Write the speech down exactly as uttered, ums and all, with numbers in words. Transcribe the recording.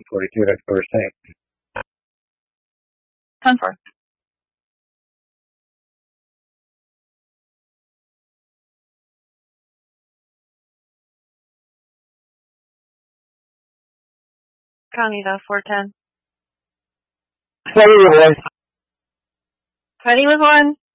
forty-two, that's what we're saying. ten four. County though, four ten. Ready with one. Ready with one.